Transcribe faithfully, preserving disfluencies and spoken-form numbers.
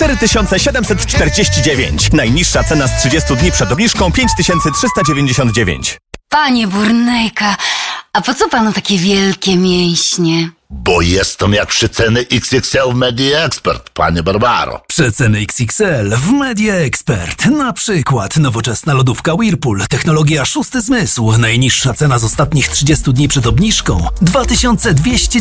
cztery tysiące siedemset czterdzieści dziewięć. Najniższa cena z trzydziestu dni przed obniżką pięć tysięcy trzysta dziewięćdziesiąt dziewięć. Panie Burnejka, a po co panu takie wielkie mięśnie? Bo jestem jak przeceny X X L w Media Expert, panie Barbaro. Przeceny X X L w Media Expert. Na przykład nowoczesna lodówka Whirlpool, technologia szósty zmysł. Najniższa cena z ostatnich trzydziestu dni przed obniżką dwa tysiące dwieście